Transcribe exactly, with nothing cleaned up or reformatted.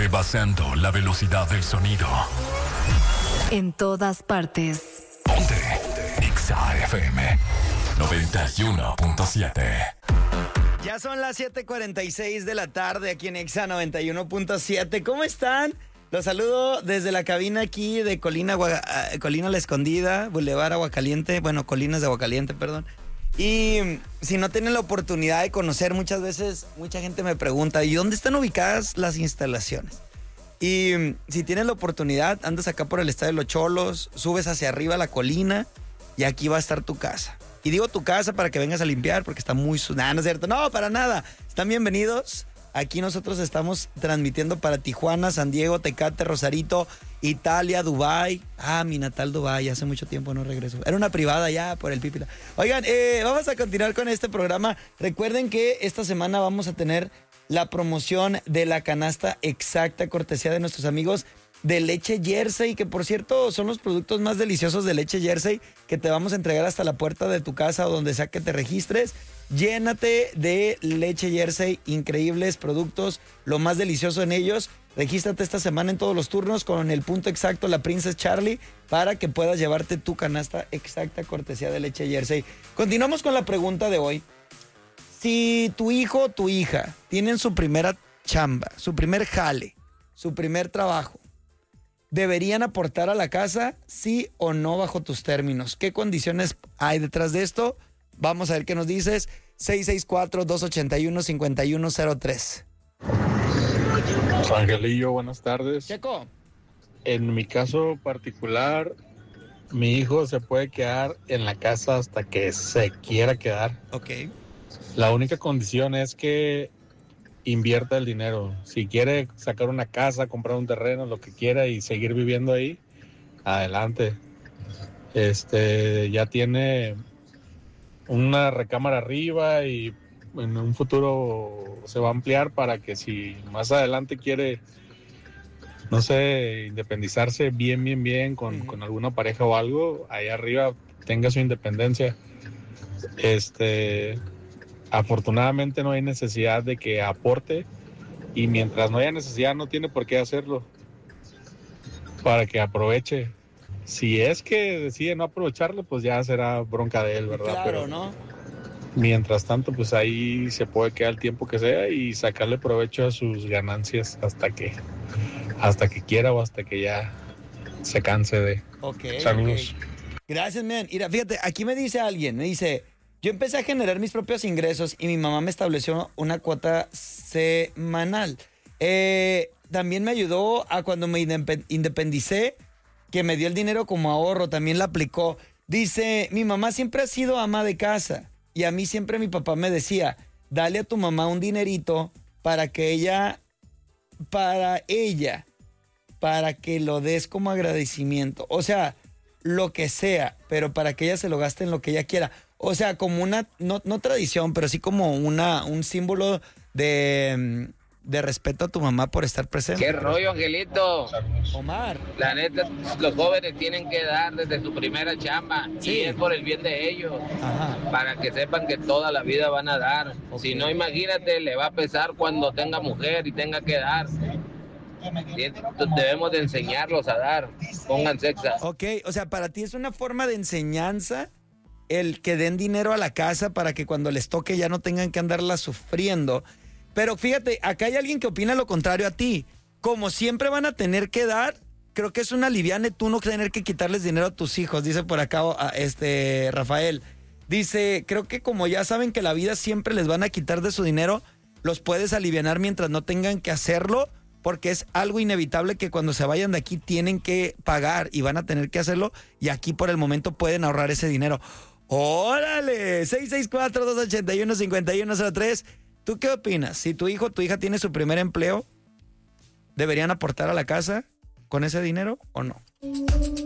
rebasando la velocidad del sonido. En todas partes. Ponte Exa F M noventa y uno punto siete. Ya son las siete cuarenta y seis de la tarde aquí en Exa noventa y uno punto siete. ¿Cómo están? Los saludo desde la cabina aquí de Colina, Agua, Colina La Escondida, Boulevard Aguacaliente, bueno, Colinas de Aguacaliente, perdón. Y si no tienen la oportunidad de conocer, muchas veces mucha gente me pregunta, ¿y dónde están ubicadas las instalaciones? Y si tienes la oportunidad, andas acá por el Estadio de los Cholos, subes hacia arriba la colina y aquí va a estar tu casa. Y digo tu casa para que vengas a limpiar porque está muy... Nah, no es cierto, no, para nada. Están bienvenidos. Aquí nosotros estamos transmitiendo para Tijuana, San Diego, Tecate, Rosarito, Italia, Dubái. Ah, mi natal Dubái, hace mucho tiempo no regreso. Era una privada ya por el Pípila. Oigan, eh, vamos a continuar con este programa. Recuerden que esta semana vamos a tener la promoción de la canasta exacta, cortesía de nuestros amigos de Leche Jersey, que por cierto son los productos más deliciosos de Leche Jersey que te vamos a entregar hasta la puerta de tu casa o donde sea que te registres. Llénate de Leche Jersey, increíbles productos, lo más delicioso en ellos. Regístrate esta semana en todos los turnos con el punto exacto, la Princess Charlie, para que puedas llevarte tu canasta exacta, cortesía de Leche Jersey. Continuamos con la pregunta de hoy. Si tu hijo o tu hija tienen su primera chamba, su primer jale, su primer trabajo, ¿deberían aportar a la casa, sí o no, bajo tus términos? ¿Qué condiciones hay detrás de esto? Vamos a ver qué nos dices. seis seis cuatro, dos ocho uno, cinco uno cero tres. Angelillo, buenas tardes. Checo. En mi caso particular, mi hijo se puede quedar en la casa hasta que se quiera quedar. Ok. La única condición es que invierta el dinero. Si quiere sacar una casa, comprar un terreno, lo que quiera y seguir viviendo ahí, adelante. Este, ya tiene una recámara arriba y en un futuro se va a ampliar para que si más adelante quiere, no sé, independizarse bien, bien, bien con, con alguna pareja o algo, ahí arriba tenga su independencia. Este... Afortunadamente no hay necesidad de que aporte y mientras no haya necesidad no tiene por qué hacerlo para que aproveche. Si es que decide no aprovecharlo, pues ya será bronca de él, ¿verdad? Claro, pero ¿no? Mientras tanto, pues ahí se puede quedar el tiempo que sea y sacarle provecho a sus ganancias hasta que hasta que quiera o hasta que ya se canse de. Okay, Saludos. Okay. Gracias, man. Mira, fíjate, aquí me dice alguien, me dice... Yo empecé a generar mis propios ingresos y mi mamá me estableció una cuota semanal. Eh, también me ayudó a cuando me independicé, que me dio el dinero como ahorro, también la aplicó. Dice, mi mamá siempre ha sido ama de casa y a mí siempre mi papá me decía, dale a tu mamá un dinerito para que ella, para ella, para que lo des como agradecimiento. O sea, lo que sea, pero para que ella se lo gaste en lo que ella quiera. O sea, como una, no, no tradición, pero sí como una, un símbolo de, de respeto a tu mamá por estar presente. ¿Qué rollo, Angelito? Omar. La neta, los jóvenes tienen que dar desde su primera chamba. Sí. Y es por el bien de ellos. Ajá. Para que sepan que toda la vida van a dar. Okay. Si no, imagínate, le va a pesar cuando tenga mujer y tenga que dar. Debemos de enseñarlos a dar. Pónganse exa. Ok, o sea, para ti es una forma de enseñanza el que den dinero a la casa para que cuando les toque ya no tengan que andarla sufriendo. Pero fíjate, acá hay alguien que opina lo contrario a ti. Como siempre van a tener que dar, creo que es una aliviane tú no tener que quitarles dinero a tus hijos, dice por acá este Rafael. Dice, creo que como ya saben que la vida siempre les van a quitar de su dinero, los puedes alivianar mientras no tengan que hacerlo, porque es algo inevitable que cuando se vayan de aquí tienen que pagar y van a tener que hacerlo, y aquí por el momento pueden ahorrar ese dinero. ¡Órale! seis seis cuatro, dos ocho uno, cinco uno cero tres. ¿Tú qué opinas? Si tu hijo o tu hija tiene su primer empleo, ¿deberían aportar a la casa con ese dinero o no?